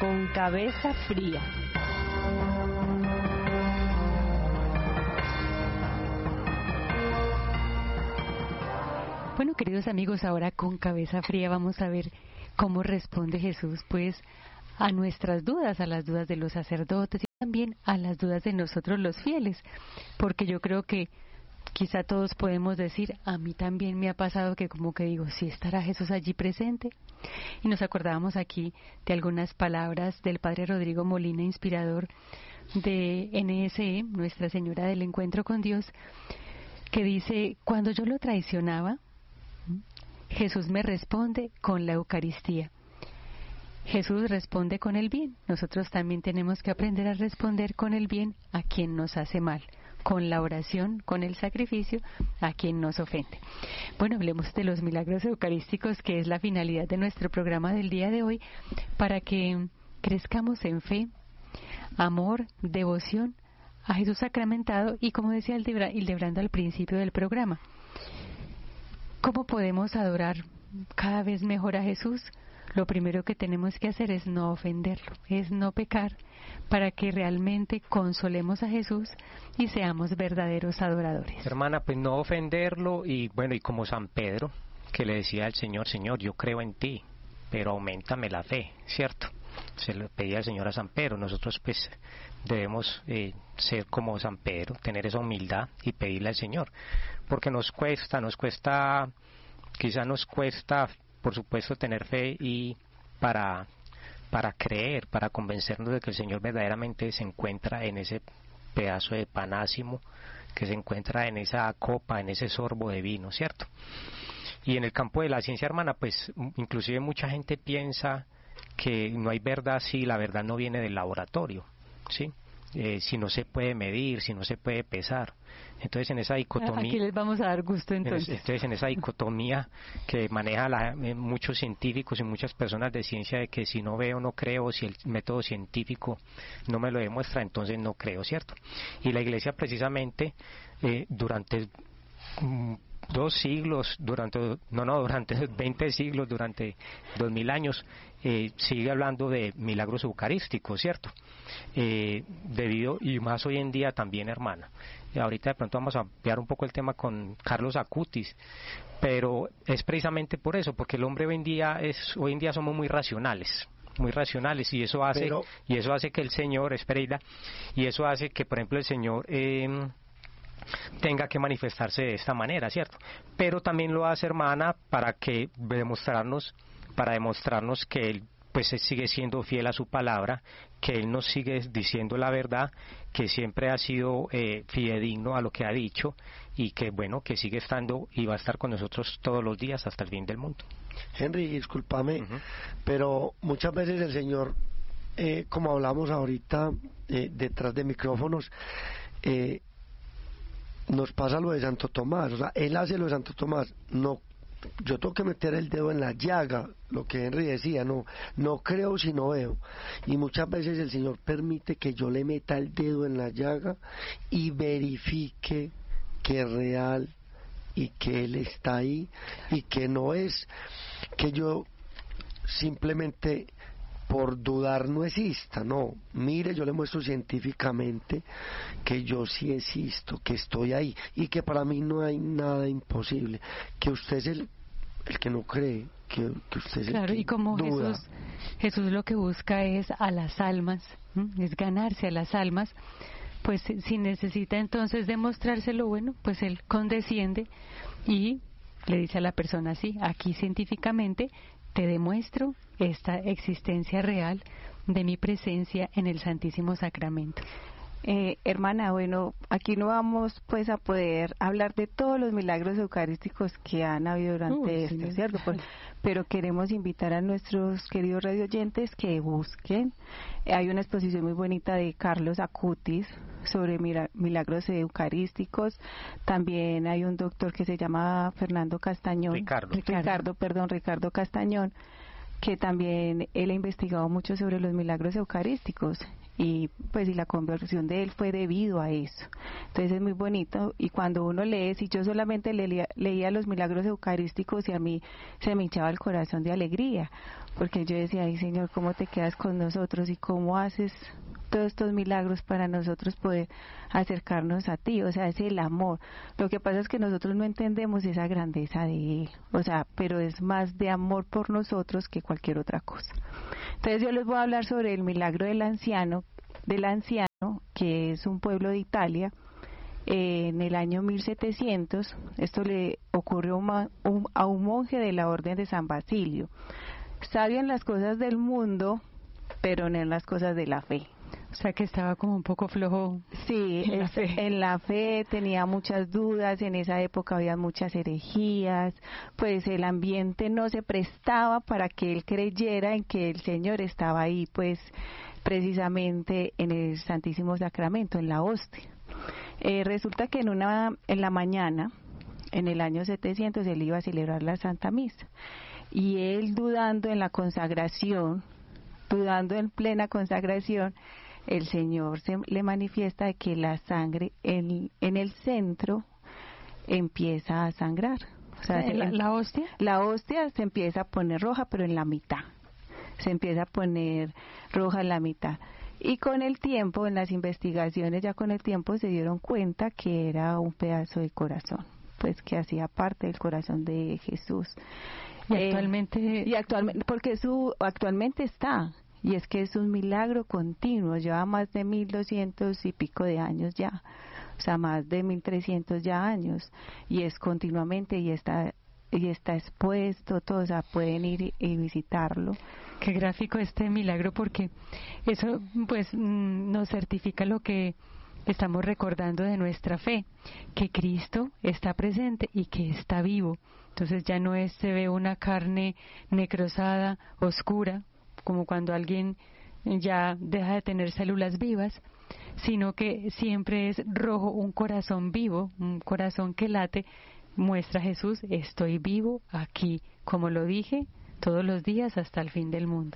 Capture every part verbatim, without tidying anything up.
con cabeza fría. Bueno, queridos amigos, ahora con cabeza fría vamos a ver cómo responde Jesús, pues, a nuestras dudas, a las dudas de los sacerdotes y también a las dudas de nosotros los fieles, porque yo creo que quizá todos podemos decir, a mí también me ha pasado que como que digo, ¿sí estará Jesús allí presente? Y nos acordábamos aquí de algunas palabras del Padre Rodrigo Molina, inspirador de N S E, Nuestra Señora del Encuentro con Dios, que dice, cuando yo lo traicionaba, Jesús me responde con la Eucaristía. Jesús responde con el bien. Nosotros también tenemos que aprender a responder con el bien a quien nos hace mal, con la oración, con el sacrificio, a quien nos ofende. Bueno, hablemos de los milagros eucarísticos, que es la finalidad de nuestro programa del día de hoy, para que crezcamos en fe, amor, devoción a Jesús sacramentado y, como decía Hildebrando al principio del programa, ¿cómo podemos adorar cada vez mejor a Jesús? Lo primero que tenemos que hacer es no ofenderlo, es no pecar, para que realmente consolemos a Jesús y seamos verdaderos adoradores. Hermana, pues no ofenderlo y bueno, y como San Pedro, que le decía al Señor, Señor, yo creo en ti, pero auméntame la fe, ¿cierto? Se lo pedía al Señor a San Pedro. Nosotros pues debemos eh, ser como San Pedro, tener esa humildad y pedirle al Señor, porque nos cuesta, nos cuesta, quizá nos cuesta, por supuesto, tener fe y para, para creer, para convencernos de que el Señor verdaderamente se encuentra en ese pedazo de panásimo, que se encuentra en esa copa, en ese sorbo de vino, ¿cierto? Y en el campo de la ciencia, hermana, pues inclusive mucha gente piensa que no hay verdad si la verdad no viene del laboratorio, ¿sí? Eh, si no se puede medir, si no se puede pesar. Entonces en esa dicotomía... Aquí les vamos a dar gusto entonces. En, entonces en esa dicotomía que maneja la, eh, muchos científicos y muchas personas de ciencia, de que si no veo no creo, si el método científico no me lo demuestra, entonces no creo, ¿cierto? Y la Iglesia precisamente eh, durante... Mm, dos siglos, durante no no durante veinte siglos, durante dos mil años, eh, sigue hablando de milagros eucarísticos, ¿cierto? Eh, debido, y más hoy en día también, hermana. Y ahorita de pronto vamos a ampliar un poco el tema con Carlos Acutis, pero es precisamente por eso, porque el hombre hoy en día es, hoy en día somos muy racionales, muy racionales, y eso hace, pero... y eso hace que el Señor, espera, y eso hace que, por ejemplo, el Señor eh, tenga que manifestarse de esta manera, ¿cierto? Pero también lo hace, hermana, para que demostrarnos, para demostrarnos que Él pues sigue siendo fiel a su palabra, que Él nos sigue diciendo la verdad, que siempre ha sido eh, fidedigno a lo que ha dicho, y que bueno, que sigue estando y va a estar con nosotros todos los días hasta el fin del mundo. Henry, discúlpame, uh-huh. pero muchas veces el Señor, eh, como hablamos ahorita eh, detrás de micrófonos, eh, nos pasa lo de Santo Tomás, o sea, él hace lo de Santo Tomás, no, yo tengo que meter el dedo en la llaga, lo que Henry decía, no, no creo si no veo, y muchas veces el Señor permite que yo le meta el dedo en la llaga y verifique que es real y que Él está ahí y que no es que yo simplemente por dudar no exista, no, mire, yo le muestro científicamente que yo sí existo, que estoy ahí y que para mí no hay nada imposible, que usted es el, el que no cree, que, que usted es claro, el que y como duda. Jesús, Jesús lo que busca es a las almas, ¿m? es ganarse a las almas, pues si necesita entonces demostrárselo, bueno, pues Él condesciende y le dice a la persona, sí, aquí científicamente te demuestro esta existencia real de mi presencia en el Santísimo Sacramento. Eh, hermana, bueno, aquí no vamos pues a poder hablar de todos los milagros eucarísticos que han habido durante Uy, esto, sí. ¿cierto? Por, pero queremos invitar a nuestros queridos radioyentes que busquen. Eh, hay una exposición muy bonita de Carlos Acutis sobre mira, milagros eucarísticos. También hay un doctor que se llama Fernando Castañón. Ricardo. Ricardo, Ricardo perdón, Ricardo Castañón, que también él ha investigado mucho sobre los milagros eucarísticos y pues y la conversión de él fue debido a eso. Entonces es muy bonito, y cuando uno lee, si yo solamente leía, leía los milagros eucarísticos y a mí se me hinchaba el corazón de alegría, porque yo decía, ay Señor, ¿cómo te quedas con nosotros y cómo haces todos estos milagros para nosotros poder acercarnos a ti? O sea, es el amor. Lo que pasa es que nosotros no entendemos esa grandeza de él, o sea, pero es más de amor por nosotros que cualquier otra cosa. Entonces yo les voy a hablar sobre el milagro del anciano, del anciano, que es un pueblo de Italia, eh, en el año mil setecientos. Esto le ocurrió un, un, a un monje de la Orden de San Basilio, sabio en las cosas del mundo, pero no en las cosas de la fe. O sea que estaba como un poco flojo. Sí, en la, fe. en la fe tenía muchas dudas, en esa época había muchas herejías, pues el ambiente no se prestaba para que él creyera en que el Señor estaba ahí, pues precisamente en el Santísimo Sacramento, en la hostia. Eh, resulta que en una en la mañana, en el año setecientos, él iba a celebrar la Santa Misa, y él dudando en la consagración, dudando en plena consagración, el Señor se le manifiesta de que la sangre en, en el centro empieza a sangrar. O sea, ¿La, se, la hostia? La hostia se empieza a poner roja, pero en la mitad. Se empieza a poner roja en la mitad. Y con el tiempo, en las investigaciones, ya con el tiempo se dieron cuenta que era un pedazo de corazón, pues que hacía parte del corazón de Jesús. Y actualmente... Eh, y actualmente, porque su actualmente está... Y es que es un milagro continuo, lleva más de mil doscientos y pico de años ya, o sea, más de mil trescientos ya años, y es continuamente, y está y está expuesto, todos, o sea, pueden ir y, y visitarlo. Qué gráfico este milagro, porque eso pues nos certifica lo que estamos recordando de nuestra fe, que Cristo está presente y que está vivo. Entonces ya no es, se ve una carne necrosada, oscura, como cuando alguien ya deja de tener células vivas, sino que siempre es rojo, un corazón vivo, un corazón que late, muestra a Jesús, estoy vivo aquí, como lo dije, todos los días hasta el fin del mundo.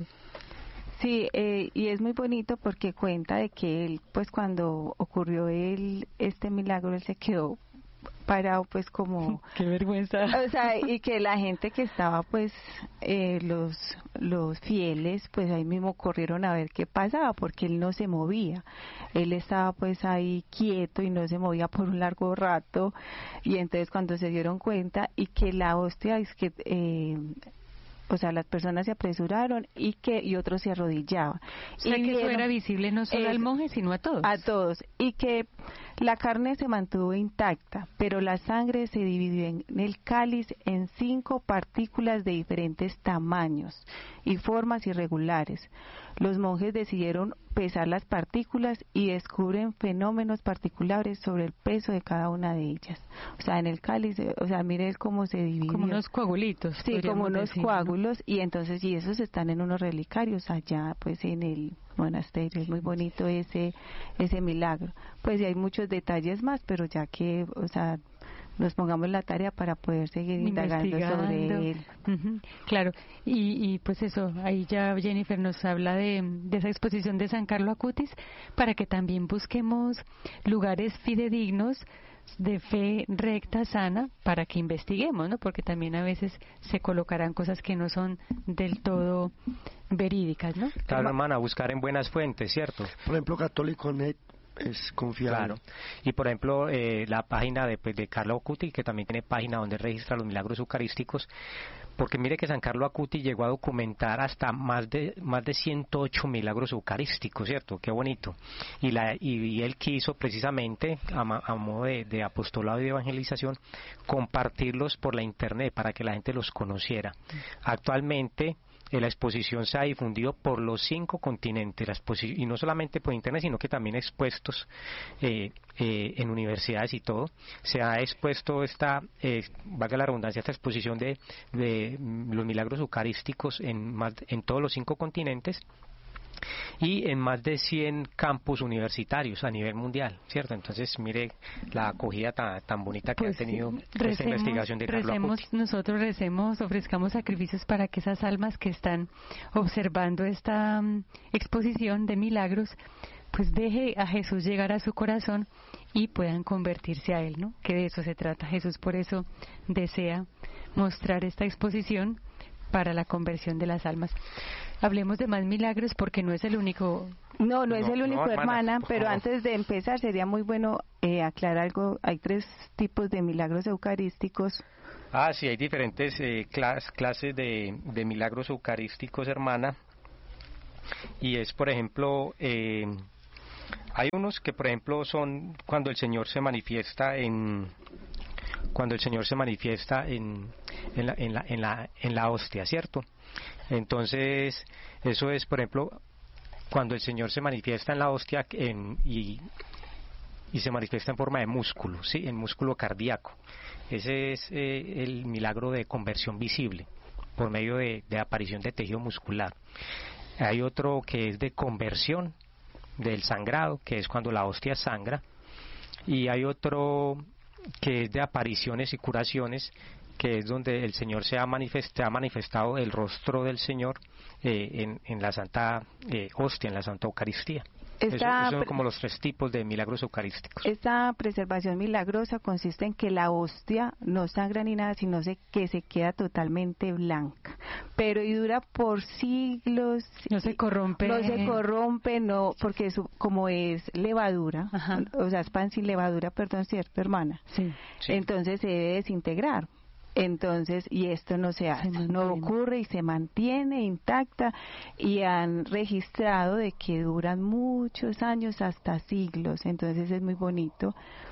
Sí, eh, y es muy bonito porque cuenta de que él, pues cuando ocurrió él, este milagro, él se quedó parado, pues como... ¡Qué vergüenza! O sea, y que la gente que estaba, pues, eh, los los fieles, pues ahí mismo corrieron a ver qué pasaba, porque él no se movía. Él estaba, pues, ahí quieto y no se movía por un largo rato, y entonces cuando se dieron cuenta, y que la hostia es que... Eh, o sea, las personas se apresuraron y que y otros se arrodillaban. O sea, y que vieron, eso era visible no solo es, al monje, sino a todos. A todos. Y que la carne se mantuvo intacta, pero la sangre se dividió en el cáliz en cinco partículas de diferentes tamaños y formas irregulares. Los monjes decidieron pesar las partículas y descubren fenómenos particulares sobre el peso de cada una de ellas. O sea, en el cáliz, o sea, mire cómo se dividió. Como unos coagulitos. Sí, como unos decir, coágulos, ¿no? Y entonces, y esos están en unos relicarios allá, pues en el monasterio. Es muy bonito ese ese milagro. Pues y hay muchos detalles más, pero ya que, o sea, nos pongamos la tarea para poder seguir indagando sobre él. Uh-huh. Claro, y, y pues eso, ahí ya Jennifer nos habla de, de esa exposición de San Carlo Acutis, para que también busquemos lugares fidedignos de fe recta, sana, para que investiguemos, ¿no? Porque también a veces se colocarán cosas que no son del todo verídicas, ¿no? Claro, hermana, buscar en buenas fuentes, ¿cierto? Por ejemplo, Católico Net es confiable. Claro. Y por ejemplo, eh, la página de, pues, de Carlo Acutis, que también tiene página donde registra los milagros eucarísticos, porque mire que San Carlo Acutis llegó a documentar hasta más de más de ciento ocho milagros eucarísticos, ¿cierto? Qué bonito. Y la y, y él quiso precisamente, a, a modo de, de apostolado y de evangelización, compartirlos por la internet para que la gente los conociera. Actualmente la exposición se ha difundido por los cinco continentes, la exposi- y no solamente por internet, sino que también expuestos eh, eh, en universidades y todo. Se ha expuesto esta, eh, valga la redundancia, esta exposición de, de los milagros eucarísticos en, más, en todos los cinco continentes y en más de cien campus universitarios a nivel mundial, ¿cierto? Entonces, mire la acogida tan, tan bonita que pues ha tenido recemos, esta investigación de Carlo recemos, Acutis. Nosotros recemos, ofrezcamos sacrificios para que esas almas que están observando esta um, exposición de milagros pues deje a Jesús llegar a su corazón y puedan convertirse a Él, ¿no? Que de eso se trata. Jesús por eso desea mostrar esta exposición para la conversión de las almas. Hablemos de más milagros porque no es el único. No, no es No, el único, no, hermana, hermana, por pero favor. antes de empezar sería muy bueno eh, aclarar algo. Hay tres tipos de milagros eucarísticos. Ah, sí, hay diferentes eh, clas- clases de, de milagros eucarísticos, hermana. Y es, por ejemplo, eh, hay unos que, por ejemplo, son cuando el Señor se manifiesta en cuando el Señor se manifiesta en, en, la, en, la, en, la, en la hostia, ¿cierto? Entonces, eso es, por ejemplo, cuando el Señor se manifiesta en la hostia en, y, y se manifiesta en forma de músculo, ¿sí? En músculo cardíaco. Ese es eh, el milagro de conversión visible, por medio de, de aparición de tejido muscular. Hay otro que es de conversión del sangrado, que es cuando la hostia sangra, y hay otro que es de apariciones y curaciones, que es donde el Señor se ha, manifest, ha manifestado el rostro del Señor eh, en, en la Santa eh, Hostia, en la Santa Eucaristía. Eso, Esta, esos son como los tres tipos de milagros eucarísticos. esta preservación milagrosa consiste en que la hostia no sangra ni nada, sino se, que se queda totalmente blanca. Pero y dura por siglos. No se corrompe. No se corrompe, no, porque eso, como es levadura, Ajá. o sea, es pan sin levadura, perdón, ¿cierto, hermana? Sí. Sí. Entonces se debe desintegrar. Entonces, y esto no se hace, Se no mantiene. ocurre y se mantiene intacta, y han registrado de que duran muchos años, hasta siglos, entonces es muy bonito.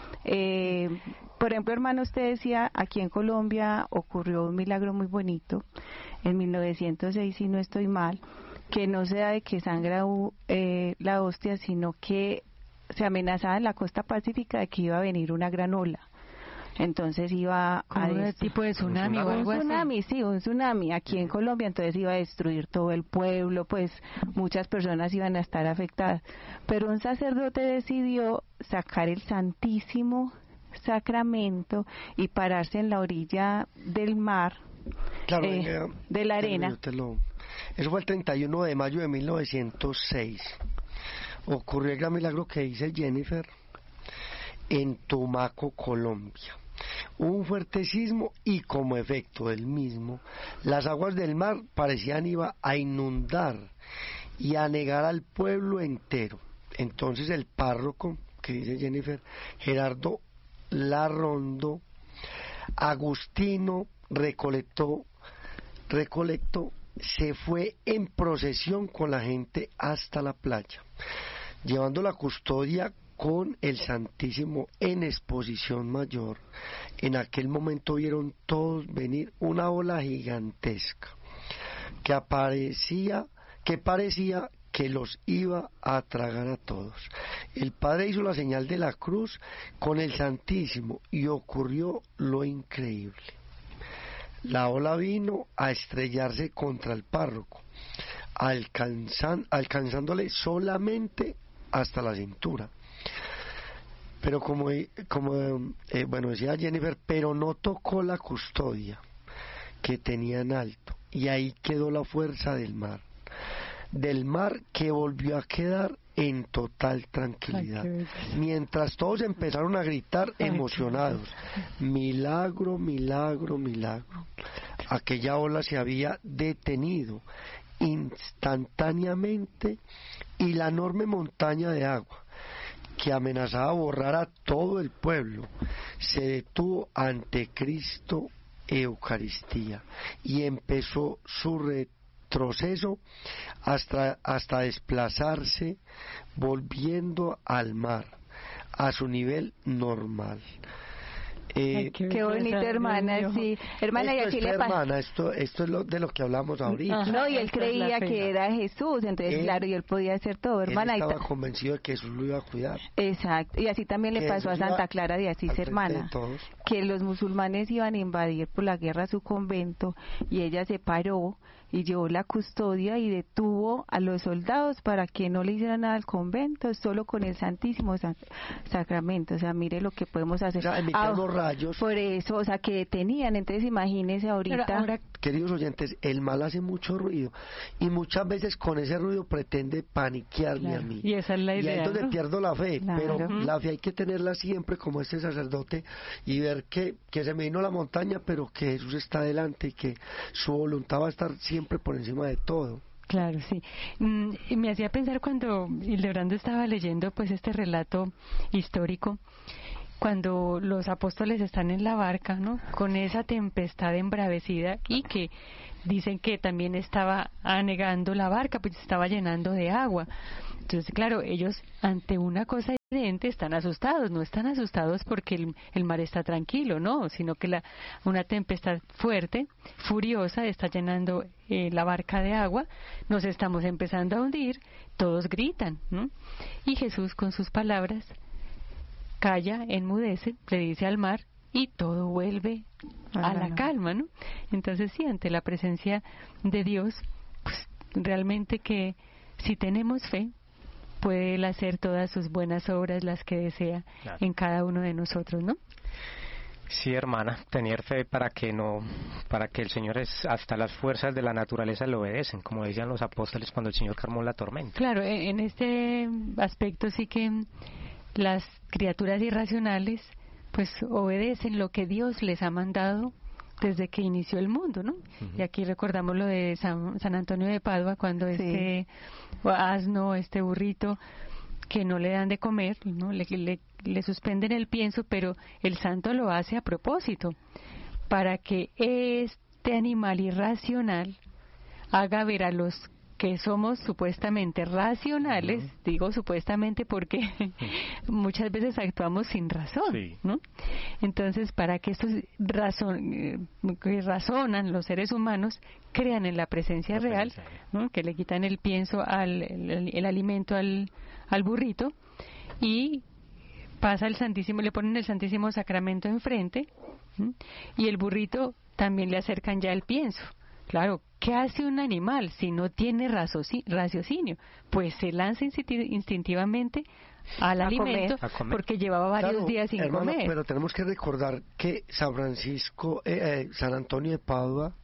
Eh, por ejemplo, hermano, usted decía, aquí en Colombia ocurrió un milagro muy bonito, en mil novecientos seis, si no estoy mal, que no sea de que sangra eh, la hostia, sino que se amenazaba en la costa pacífica de que iba a venir una gran ola. Entonces iba Como a un dest- tipo de tsunami o un algo así. tsunami, sí, un tsunami aquí en Colombia, entonces iba a destruir todo el pueblo, pues muchas personas iban a estar afectadas. Pero un sacerdote decidió sacar el Santísimo Sacramento y pararse en la orilla del mar, Claro, eh, venga, de la arena. termínatelo. Eso fue el treinta y uno de mayo de mil novecientos seis. Ocurrió el gran milagro que dice Jennifer en Tumaco, Colombia. Hubo un fuerte sismo y como efecto del mismo, las aguas del mar parecían iba a inundar y a anegar al pueblo entero. Entonces el párroco, que dice Jennifer, Gerardo Larrondo, Agustino recolectó, recolectó, se fue en procesión con la gente hasta la playa, llevando la custodia con el Santísimo en exposición mayor. En aquel momento vieron todos venir una ola gigantesca que aparecía, que parecía que los iba a tragar a todos. El Padre hizo la señal de la cruz con el Santísimo y ocurrió lo increíble. La ola vino a estrellarse contra el párroco, alcanzan, alcanzándole solamente hasta la cintura. Pero como, como eh, bueno, decía Jennifer, pero no tocó la custodia que tenía en alto, y ahí quedó la fuerza del mar, del mar que volvió a quedar en total tranquilidad, Ay, mientras todos empezaron a gritar Ay, emocionados, milagro, milagro, milagro. Aquella ola se había detenido instantáneamente y la enorme montaña de agua que amenazaba borrar a todo el pueblo se detuvo ante Cristo Eucaristía y empezó su retroceso hasta, hasta desplazarse, volviendo al mar a su nivel normal. Eh, Ay, qué Qué bonito, belleza, hermana, Dios mío. sí. Hermana, y esto así es, le pasa. hermana, esto, esto es lo, de lo que hablamos ahorita. Ajá. No, y él Esta es la creía fe. que era Jesús, entonces Él- claro, y él podía hacer todo, Él hermana. y estaba ta- convencido de que Jesús lo iba a cuidar. Exacto, y así también le Que pasó a Jesús iba Santa Clara de al Asís, frente hermana, de todos. que los musulmanes iban a invadir por la guerra su convento y ella se paró y llevó la custodia y detuvo a los soldados para que no le hicieran nada al convento, solo con el Santísimo Sac- Sacramento. O sea, mire lo que podemos hacer. O sea, emitían Ah, los rayos. Por eso, o sea, que detenían. Entonces, imagínese ahorita. Ahora, ahora, Queridos oyentes, el mal hace mucho ruido y muchas veces con ese ruido pretende paniquearme claro, a mí. y esa es la Y ahí idea, es donde ¿no? pierdo la fe, Claro. pero Ujú. la fe hay que tenerla siempre como este sacerdote y ver que, que se me vino la montaña, pero que Jesús está delante y que su voluntad va a estar siempre por encima de todo. Claro, sí. Mm, y me hacía pensar cuando Hildebrando estaba leyendo pues este relato histórico, cuando los apóstoles están en la barca, ¿no? Con esa tempestad embravecida y que dicen que también estaba anegando la barca, pues estaba llenando de agua. Entonces, claro, ellos ante una cosa evidente están asustados, no están asustados porque el, el mar está tranquilo, no, sino que la, una tempestad fuerte, furiosa, está llenando eh, la barca de agua, nos estamos empezando a hundir, todos gritan, ¿no? Y Jesús con sus palabras calla, enmudece, le dice al mar y todo vuelve a la calma, ¿no? Entonces sí, ante la presencia de Dios, pues realmente que si tenemos fe, puede Él hacer todas sus buenas obras, las que desea, claro, en cada uno de nosotros, ¿no? Sí, hermana, tener fe para que no, para que el Señor es, hasta las fuerzas de la naturaleza le obedecen, como decían los apóstoles cuando el Señor calmó la tormenta. Claro, en este aspecto sí que las criaturas irracionales pues obedecen lo que Dios les ha mandado desde que inició el mundo, ¿no? Uh-huh. Y aquí recordamos lo de San, San Antonio de Padua, cuando sí. este asno, este burrito, que no le dan de comer, ¿no? Le, le, le suspenden el pienso, pero el santo lo hace a propósito, para que este animal irracional haga ver a los que somos supuestamente racionales, uh-huh. digo supuestamente porque uh-huh. muchas veces actuamos sin razón, sí. ¿no? Entonces, para que estos razón, eh, que razonan los seres humanos crean en la presencia la real, presencia. ¿no? Que le quitan el pienso, al el, el alimento al, al burrito y pasa el Santísimo, le ponen el Santísimo Sacramento enfrente, ¿sí? Y el burrito también le acercan ya el pienso. Claro, ¿qué hace un animal si no tiene raciocinio? Pues se lanza instintivamente al a alimento comer. Comer. Porque llevaba varios claro, días sin hermano, comer. Pero tenemos que recordar que San Francisco, eh, eh, San Antonio de Padua,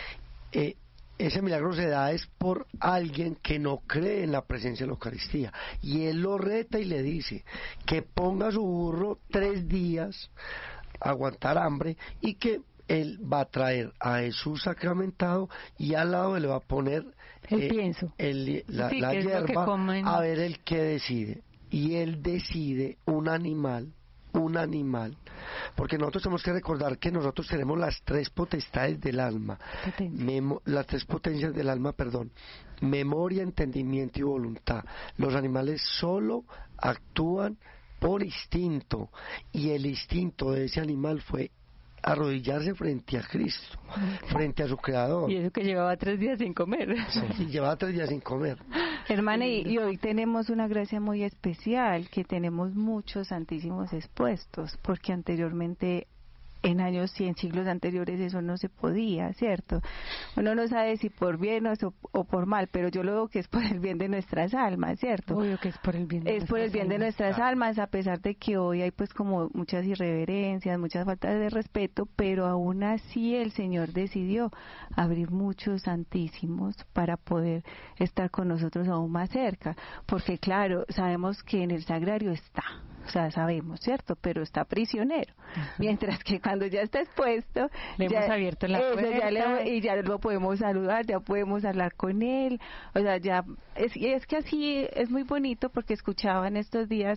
eh, ese milagro se da es por alguien que no cree en la presencia de la Eucaristía. Y él lo reta y le dice que ponga su burro tres días a aguantar hambre y que él va a traer a Jesús sacramentado y al lado le va a poner el eh, pienso, el, la, sí, la hierba a ver el que decide. Y él decide un animal, un animal, porque nosotros tenemos que recordar que nosotros tenemos las tres potestades del alma, Memo, las tres potencias del alma, perdón, memoria, entendimiento y voluntad. Los animales solo actúan por instinto y el instinto de ese animal fue arrodillarse frente a Cristo, frente a su Creador. Y eso que llevaba tres días sin comer. Sí, y llevaba tres días sin comer. Hermana, y, y hoy tenemos una gracia muy especial, que tenemos muchos santísimos expuestos, porque anteriormente, en años y en siglos anteriores, eso no se podía, ¿cierto? Uno no sabe si por bien o, o por mal, pero yo lo veo que es por el bien de nuestras almas, ¿cierto? Obvio que es por el bien de Es por el bien almas. de nuestras claro. almas, a pesar de que hoy hay pues como muchas irreverencias, muchas faltas de respeto, pero aún así el Señor decidió abrir muchos santísimos para poder estar con nosotros aún más cerca, porque claro, sabemos que en el sagrario está, o sea, sabemos, ¿cierto? Pero está prisionero, uh-huh. mientras que cuando ya está expuesto, le ya, hemos abierto la eso, puerta ya le, y ya lo podemos saludar, ya podemos hablar con él, o sea, ya, es, es que así es muy bonito, porque escuchaba en estos días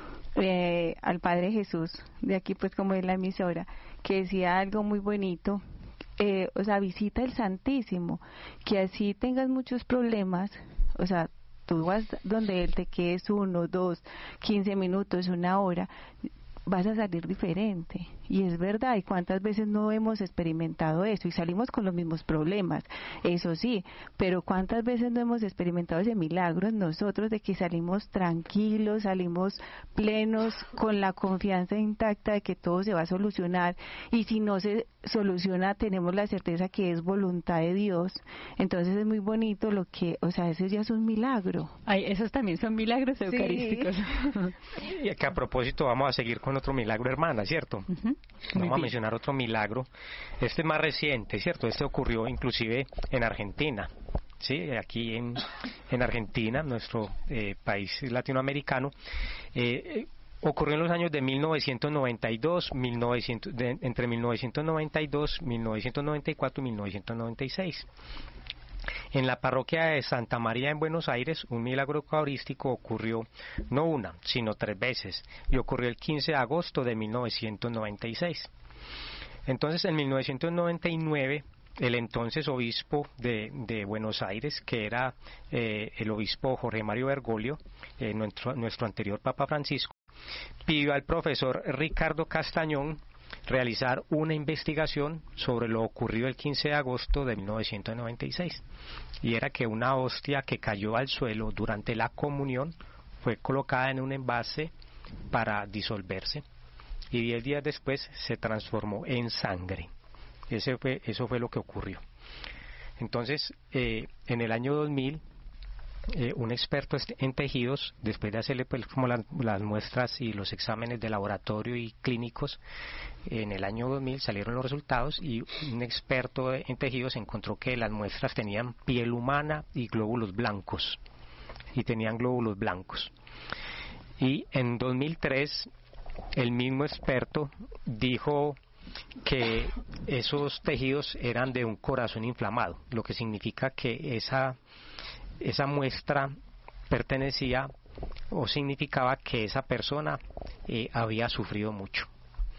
eh, al Padre Jesús, de aquí pues como es la emisora, que decía algo muy bonito, eh, o sea, visita el Santísimo, que así tengas muchos problemas, o sea, tú vas donde él, te quedes uno, dos, quince minutos, una hora, vas a salir diferente. Y es verdad, y cuántas veces no hemos experimentado eso y salimos con los mismos problemas, eso sí, pero cuántas veces no hemos experimentado ese milagro en nosotros de que salimos tranquilos, salimos plenos, con la confianza intacta de que todo se va a solucionar, y si no se soluciona tenemos la certeza que es voluntad de Dios. Entonces es muy bonito lo que, o sea, ese ya es un milagro. Ay, esos también son milagros eucarísticos. Sí. Y que a propósito vamos a seguir con otro milagro, hermana, ¿cierto? Uh-huh. Vamos a mencionar otro milagro. Este es más reciente, ¿cierto? Este ocurrió inclusive en Argentina. Sí, aquí en, en Argentina, nuestro eh, país latinoamericano, eh, ocurrió en los años de mil novecientos noventa y dos, mil novecientos, de, entre mil novecientos noventa y dos, mil novecientos noventa y cuatro y mil novecientos noventa y seis. En la parroquia de Santa María en Buenos Aires, un milagro eucarístico ocurrió no una, sino tres veces, y ocurrió el quince de agosto de mil novecientos noventa y seis. Entonces, en mil novecientos noventa y nueve, el entonces obispo de, de Buenos Aires, que era eh, el obispo Jorge Mario Bergoglio, eh, nuestro, nuestro anterior Papa Francisco, pidió al profesor Ricardo Castañón realizar una investigación sobre lo ocurrido el quince de agosto de mil novecientos noventa y seis, y era que una hostia que cayó al suelo durante la comunión fue colocada en un envase para disolverse, y diez días después se transformó en sangre. Ese fue, eso fue lo que ocurrió. Entonces, eh, en el año dos mil, Eh, un experto en tejidos, después de hacerle pues como la, las muestras y los exámenes de laboratorio y clínicos, en el año dos mil salieron los resultados, y un experto en tejidos encontró que las muestras tenían piel humana y glóbulos blancos, y tenían glóbulos blancos. Y en dos mil tres, el mismo experto dijo que esos tejidos eran de un corazón inflamado, lo que significa que esa esa muestra pertenecía o significaba que esa persona eh, había sufrido mucho.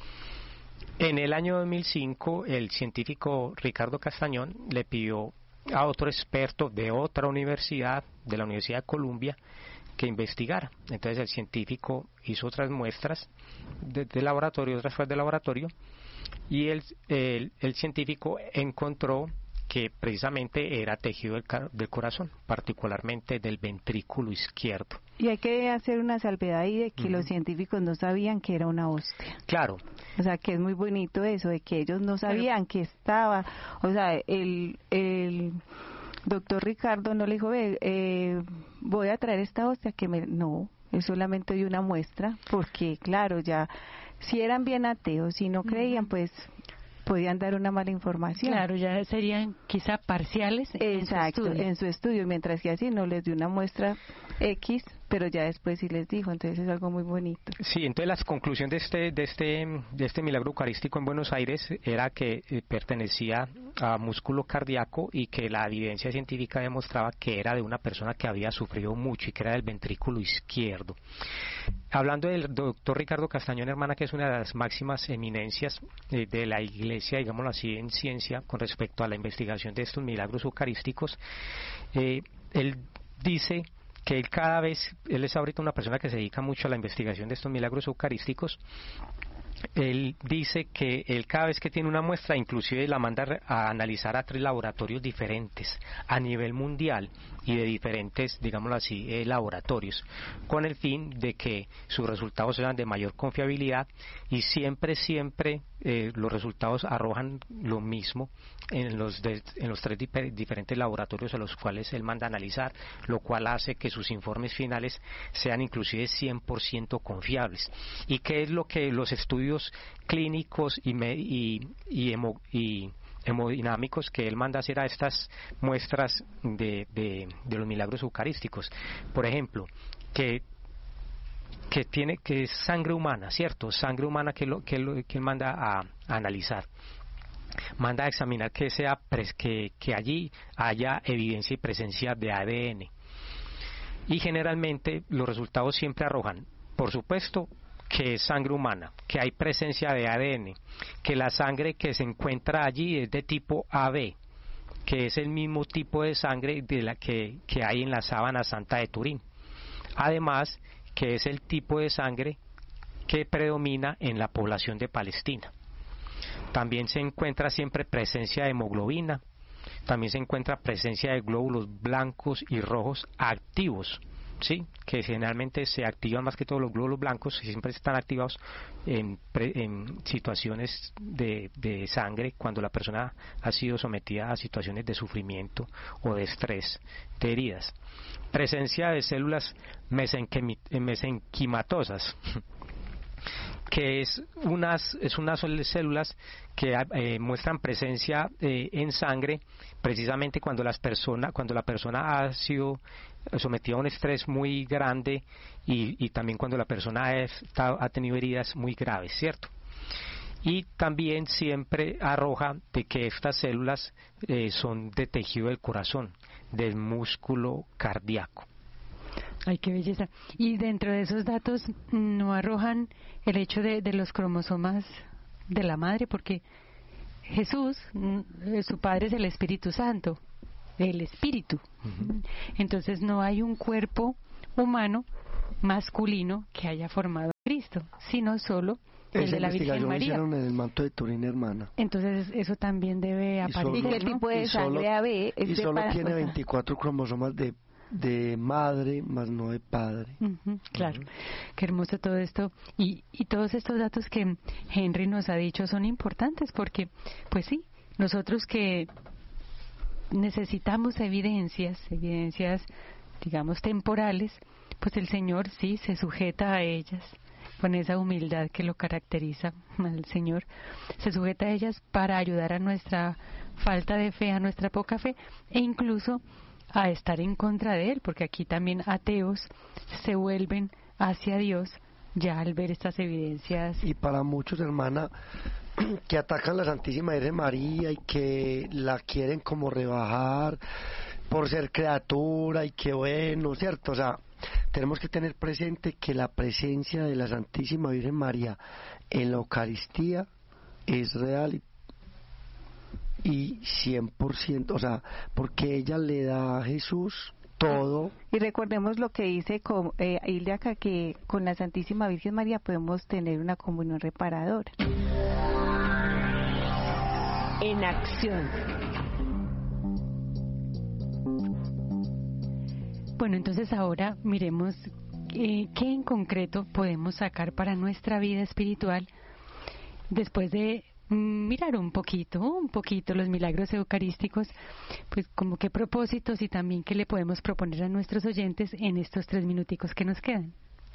En el año dos mil cinco, el científico Ricardo Castañón le pidió a otro experto de otra universidad, de la Universidad de Columbia, que investigara. Entonces el científico hizo otras muestras de, de laboratorio, otras pruebas de laboratorio, y el, el, el científico encontró que precisamente era tejido del, del corazón, particularmente del ventrículo izquierdo. Y hay que hacer una salvedad ahí de que uh-huh. los científicos no sabían que era una hostia. Claro. O sea, que es muy bonito eso, de que ellos no sabían que estaba, o sea, el, el doctor Ricardo no le dijo, eh, voy a traer esta hostia que me... No, él solamente dio una muestra, porque claro, ya, si eran bien ateos, si no creían, pues... podían dar una mala información. Claro, ya serían quizá parciales. Exacto, en su, en su estudio, mientras que así no les dio una muestra X, pero ya después sí les dijo, entonces es algo muy bonito. Sí, entonces la conclusión de este de este de este milagro eucarístico en Buenos Aires era que eh, pertenecía a músculo cardíaco, y que la evidencia científica demostraba que era de una persona que había sufrido mucho y que era del ventrículo izquierdo. Hablando del doctor Ricardo Castañón, hermana, que es una de las máximas eminencias eh, de la Iglesia, digámoslo así, en ciencia con respecto a la investigación de estos milagros eucarísticos, eh, él dice que él cada vez, él es ahorita una persona que se dedica mucho a la investigación de estos milagros eucarísticos. Él dice que él cada vez que tiene una muestra, inclusive la manda a analizar a tres laboratorios diferentes a nivel mundial y de diferentes, digámoslo así, eh, laboratorios, con el fin de que sus resultados sean de mayor confiabilidad, y siempre, siempre eh, los resultados arrojan lo mismo en los, de, en los tres diper, diferentes laboratorios a los cuales él manda a analizar, lo cual hace que sus informes finales sean inclusive cien por ciento confiables. ¿Y qué es lo que los estudios clínicos y, me, y, y, hemo, y hemodinámicos que él manda hacer a estas muestras de, de, de los milagros eucarísticos? Por ejemplo, que que tiene que es sangre humana, cierto, sangre humana que lo que, lo, que él manda a, a analizar, manda a examinar que sea que, que allí haya evidencia y presencia de A D N, y generalmente los resultados siempre arrojan, por supuesto, que es sangre humana, que hay presencia de A D N, que la sangre que se encuentra allí es de tipo A B, que es el mismo tipo de sangre de la que, que hay en la sábana santa de Turín, además que es el tipo de sangre que predomina en la población de Palestina. También se encuentra siempre presencia de hemoglobina, también se encuentra presencia de glóbulos blancos y rojos activos, ¿sí? Que generalmente se activan más que todos los glóbulos blancos, que siempre están activados en, pre, en situaciones de, de sangre, cuando la persona ha sido sometida a situaciones de sufrimiento o de estrés, de heridas. Presencia de células mesenquimatosas, que es unas, es unas células que eh, muestran presencia eh, en sangre precisamente cuando las personas, cuando la persona ha sido sometida a un estrés muy grande y, y también cuando la persona ha, está, ha tenido heridas muy graves, ¿cierto? Y también siempre arroja de que estas células eh, son de tejido del corazón, del músculo cardíaco. Ay, qué belleza. Y dentro de esos datos no arrojan el hecho de, de los cromosomas de la madre, porque Jesús, su padre es el Espíritu Santo, el Espíritu. Uh-huh. Entonces no hay un cuerpo humano masculino que haya formado a Cristo, sino solo el Esa de la Virgen María. Hicieron en el manto de Turín, hermana. Entonces eso también debe aparecer. ¿Y qué tipo de sangre A B? Y solo tiene veinticuatro cromosomas de de madre, más no de padre. Uh-huh, claro, uh-huh. Qué hermoso todo esto. Y, y todos estos datos que Henry nos ha dicho son importantes porque, pues sí, nosotros que necesitamos evidencias, evidencias, digamos, temporales, pues el Señor sí se sujeta a ellas con esa humildad que lo caracteriza al Señor, se sujeta a ellas para ayudar a nuestra falta de fe, a nuestra poca fe, e incluso a estar en contra de Él, porque aquí también ateos se vuelven hacia Dios ya al ver estas evidencias. Y para muchos, hermana, que atacan la Santísima Virgen María y que la quieren como rebajar por ser criatura y que bueno, ¿cierto? O sea, tenemos que tener presente que la presencia de la Santísima Virgen María en la Eucaristía es real y y cien por ciento, o sea, porque ella le da a Jesús todo. Y recordemos lo que dice con, eh, Hilde acá, que con la Santísima Virgen María podemos tener una comunión reparadora. En acción. Bueno, entonces ahora miremos eh, qué en concreto podemos sacar para nuestra vida espiritual después de mirar un poquito, un poquito los milagros eucarísticos, pues como qué propósitos y también qué le podemos proponer a nuestros oyentes en estos tres minuticos que nos quedan.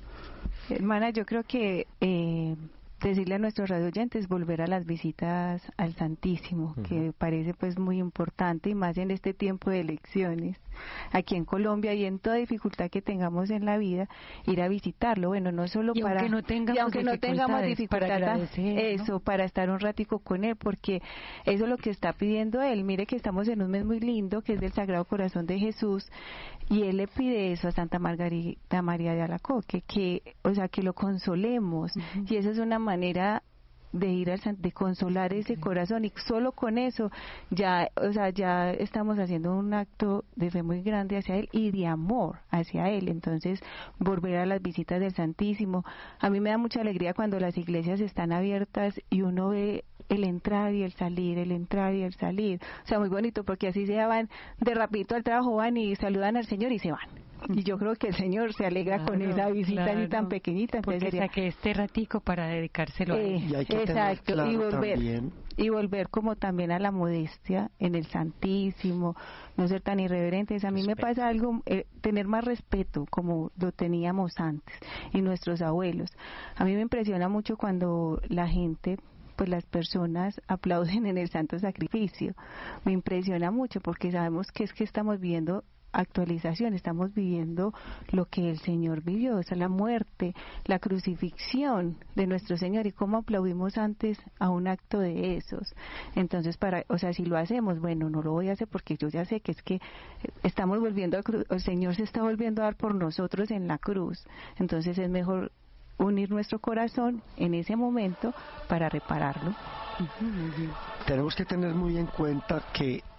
Hermana, yo creo que eh, decirle a nuestros radioyentes volver a las visitas al Santísimo, uh-huh. que parece pues muy importante y más en este tiempo de elecciones aquí en Colombia y en toda dificultad que tengamos en la vida, ir a visitarlo, bueno, no solo y para aunque no tengamos y aunque no tengamos dificultades, para eso, ¿no? para estar un ratico con él, porque eso es lo que está pidiendo él. Mire que estamos en un mes muy lindo que es del Sagrado Corazón de Jesús y él le pide eso a Santa Margarita María de Alacoque, que, o sea, que lo consolemos, uh-huh. y esa es una manera de ir al de consolar ese corazón, y solo con eso ya, o sea, ya estamos haciendo un acto de fe muy grande hacia él y de amor hacia él. Entonces, volver a las visitas del Santísimo, a mí me da mucha alegría cuando las iglesias están abiertas y uno ve el entrar y el salir, el entrar y el salir, o sea, muy bonito, porque así se van de rapidito al trabajo, van y saludan al Señor y se van. Y yo creo que el Señor se alegra claro, con esa visita claro, así tan pequeñita. Porque sería... saqué este ratico para dedicárselo eh, a él. Y hay que exacto, claro y volver también. y volver como también a la modestia en el Santísimo, no ser tan irreverentes. A mí respeto. Me pasa algo, eh, tener más respeto como lo teníamos antes y nuestros abuelos. A mí me impresiona mucho cuando la gente, pues las personas aplauden en el Santo Sacrificio. Me impresiona mucho porque sabemos que es que estamos viviendo actualización, estamos viviendo lo que el Señor vivió, o sea, la muerte, la crucifixión de nuestro Señor, y cómo aplaudimos antes a un acto de esos. Entonces, para, o sea, si lo hacemos, bueno, no lo voy a hacer porque yo ya sé que es que estamos volviendo a cru- el Señor se está volviendo a dar por nosotros en la cruz. Entonces es mejor unir nuestro corazón en ese momento para repararlo. Tenemos que tener muy en cuenta que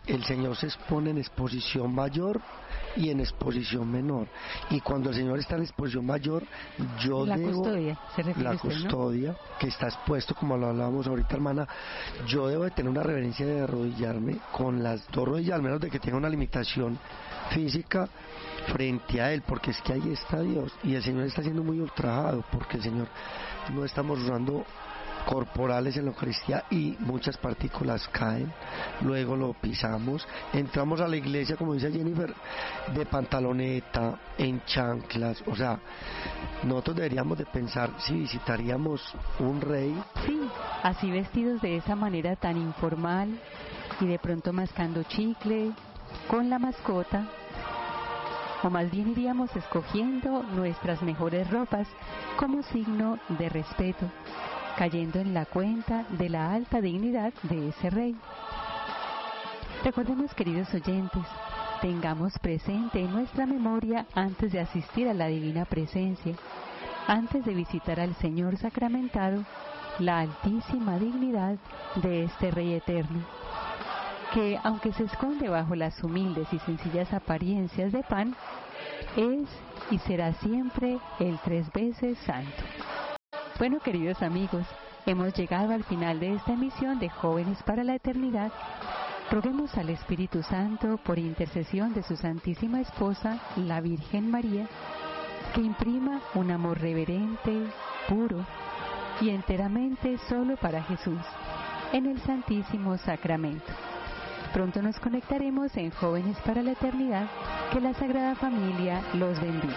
el Señor se expone en exposición mayor y en exposición menor. Y cuando el Señor está en exposición mayor, yo la debo... custodia, se refiere la usted, custodia, ¿no? Que está expuesto, como lo hablábamos ahorita, hermana, yo debo de tener una reverencia de arrodillarme con las dos rodillas, al menos de que tenga una limitación física frente a Él, porque es que ahí está Dios, y el Señor está siendo muy ultrajado, porque el Señor no estamos usando corporales en la Eucaristía y muchas partículas caen, luego lo pisamos, entramos a la iglesia, como dice Jennifer, de pantaloneta, en chanclas, o sea, nosotros deberíamos de pensar si visitaríamos un rey. Sí, así vestidos de esa manera tan informal y de pronto mascando chicle, con la mascota, o más bien iríamos escogiendo nuestras mejores ropas como signo de respeto, cayendo en la cuenta de la alta dignidad de ese rey. Recordemos, queridos oyentes, tengamos presente en nuestra memoria antes de asistir a la divina presencia, antes de visitar al Señor sacramentado, la altísima dignidad de este Rey eterno, que aunque se esconde bajo las humildes y sencillas apariencias de pan, es y será siempre el tres veces santo. Bueno, queridos amigos, hemos llegado al final de esta emisión de Jóvenes para la Eternidad. Roguemos al Espíritu Santo, por intercesión de su Santísima Esposa, la Virgen María, que imprima un amor reverente, puro y enteramente solo para Jesús, en el Santísimo Sacramento. Pronto nos conectaremos en Jóvenes para la Eternidad. Que la Sagrada Familia los bendiga.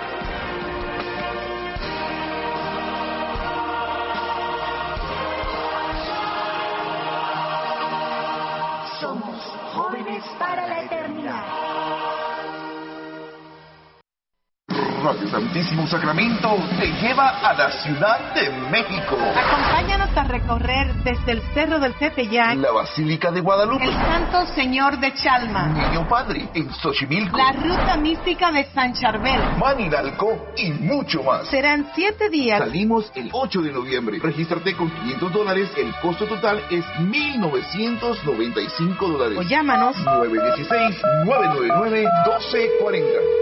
Somos Jóvenes para la Eternidad. Radio Santísimo Sacramento te lleva a la Ciudad de México. Acompáñanos a recorrer desde el Cerro del Tepeyac, la Basílica de Guadalupe, el Santo Señor de Chalma, Niño Padre en Xochimilco, la Ruta Mística de San Charbel, Manilalco y mucho más. Serán siete días. Salimos el ocho de noviembre. Regístrate con quinientos dólares. El costo total es mil novecientos noventa y cinco dólares. O llámanos nueve uno seis, nueve nueve nueve, uno dos cuatro cero.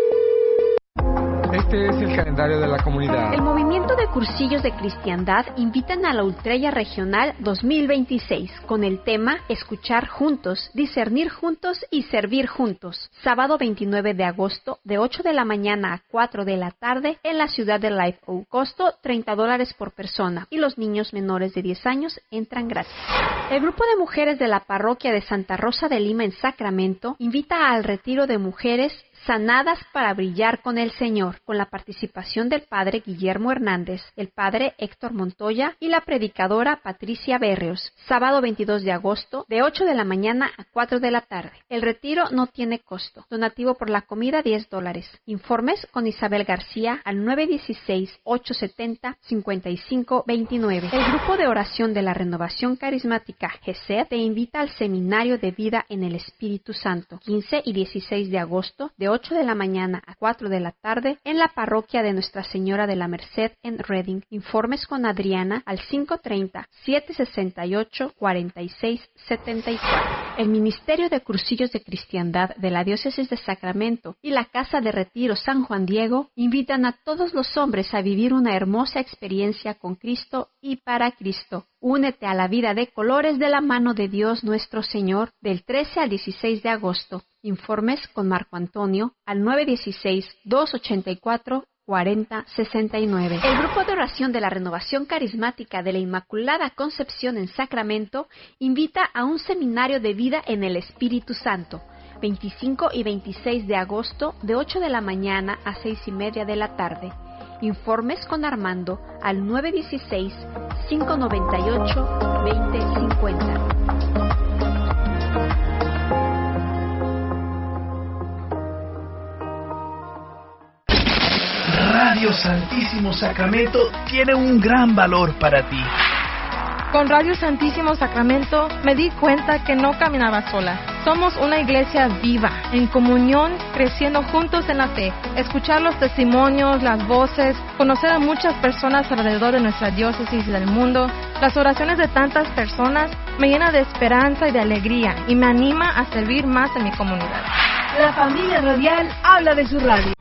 Este es el calendario de la comunidad. El movimiento de cursillos de cristiandad invitan a la Ultrella Regional dos mil veintiséis con el tema Escuchar juntos, discernir juntos y servir juntos. Sábado veintinueve de agosto de ocho de la mañana a cuatro de la tarde en la ciudad de Live Oak. Costo treinta dólares por persona y los niños menores de diez años entran gratis. El grupo de mujeres de la parroquia de Santa Rosa de Lima en Sacramento invita al retiro de mujeres sanadas para brillar con el Señor, con la participación del padre Guillermo Hernández, el padre Héctor Montoya y la predicadora Patricia Berrios. Sábado veintidós de agosto, de ocho de la mañana a cuatro de la tarde. El retiro no tiene costo. Donativo por la comida diez dólares. Informes con Isabel García al nueve uno seis, ocho siete cero, cinco cinco dos nueve. El grupo de oración de la Renovación Carismática G E S E D te invita al Seminario de Vida en el Espíritu Santo, quince y dieciséis de agosto, de ocho de la mañana a cuatro de la tarde en la parroquia de Nuestra Señora de la Merced en Reading. Informes con Adriana al cinco treinta, siete sesenta y ocho, cuarenta y seis setenta y cuatro. El Ministerio de Cursillos de Cristiandad de la Diócesis de Sacramento y la Casa de Retiro San Juan Diego invitan a todos los hombres a vivir una hermosa experiencia con Cristo y para Cristo. Únete a la vida de colores de la mano de Dios nuestro Señor del trece al dieciséis de agosto. Informes con Marco Antonio al nueve uno seis, dos ocho cuatro, cuarenta sesenta y nueve. El grupo de oración de la Renovación Carismática de la Inmaculada Concepción en Sacramento invita a un seminario de vida en el Espíritu Santo, veinticinco y veintiséis de agosto, de ocho de la mañana a seis y media de la tarde. Informes con Armando al nueve uno seis, cinco nueve ocho, dos cero cinco cero. Radio Santísimo Sacramento tiene un gran valor para ti. Con Radio Santísimo Sacramento me di cuenta que no caminaba sola. Somos una iglesia viva, en comunión, creciendo juntos en la fe. Escuchar los testimonios, las voces, conocer a muchas personas alrededor de nuestra diócesis y del mundo, las oraciones de tantas personas me llena de esperanza y de alegría y me anima a servir más en mi comunidad. La familia radial habla de su radio.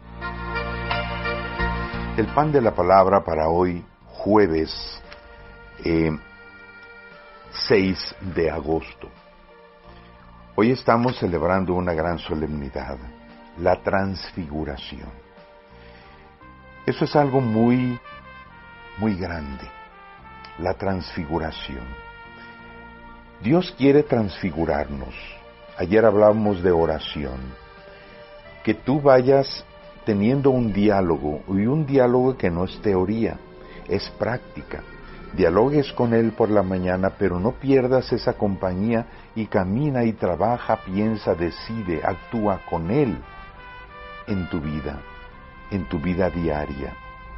El pan de la palabra para hoy, jueves eh, seis de agosto. Hoy estamos celebrando una gran solemnidad, la transfiguración. Eso es algo muy, muy grande, la transfiguración. Dios quiere transfigurarnos. Ayer hablábamos de oración. Que tú vayas teniendo un diálogo, y un diálogo que no es teoría, es práctica. Dialogues con Él por la mañana, pero no pierdas esa compañía y camina y trabaja, piensa, decide, actúa con Él en tu vida, en tu vida diaria.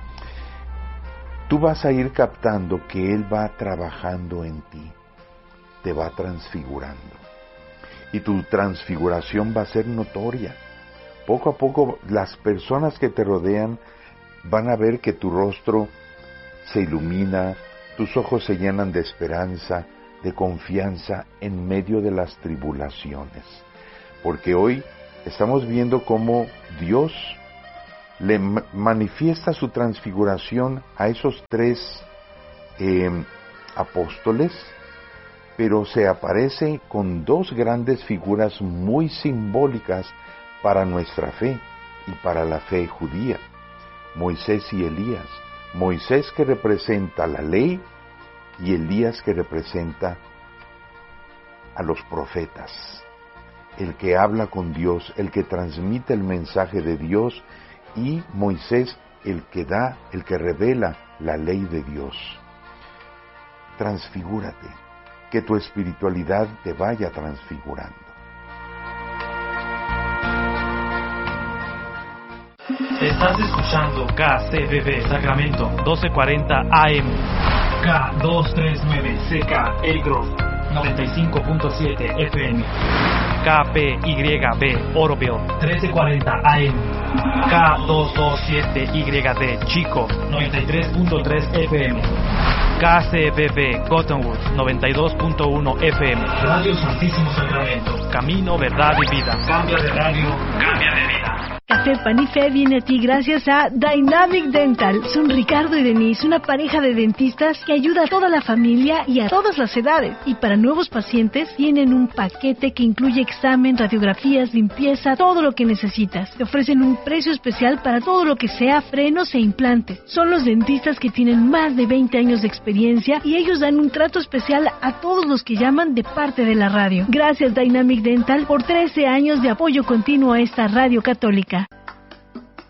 Tú vas a ir captando que Él va trabajando en ti, te va transfigurando. Y tu transfiguración va a ser notoria. Poco a poco las personas que te rodean van a ver que tu rostro se ilumina, tus ojos se llenan de esperanza, de confianza en medio de las tribulaciones. Porque hoy estamos viendo cómo Dios le manifiesta su transfiguración a esos tres eh, apóstoles, pero se aparece con dos grandes figuras muy simbólicas para nuestra fe y para la fe judía, Moisés y Elías. Moisés que representa la ley y Elías que representa a los profetas, el que habla con Dios, el que transmite el mensaje de Dios, y Moisés el que da, el que revela la ley de Dios. Transfigúrate, que tu espiritualidad te vaya transfigurando. Estás escuchando K C B B Sacramento doce cuarenta A M, K doscientos treinta y nueve C K El Grove noventa y cinco punto siete F M, K P Y B Oroville trece cuarenta A M, K doscientos veintisiete Y D Chico noventa y tres punto tres F M, K C B B Cottonwood noventa y dos punto uno F M. Radio Santísimo Sacramento, camino, verdad y vida. Cambia de radio, cambia de vida. Café Pan y Fe viene a ti gracias a Dynamic Dental. Son Ricardo y Denise, una pareja de dentistas que ayuda a toda la familia y a todas las edades. Y para nuevos pacientes tienen un paquete que incluye examen, radiografías, limpieza, todo lo que necesitas. Te ofrecen un precio especial para todo lo que sea frenos e implantes. Son los dentistas que tienen más de veinte años de experiencia y ellos dan un trato especial a todos los que llaman de parte de la radio. Gracias Dynamic Dental por trece años de apoyo continuo a esta radio católica.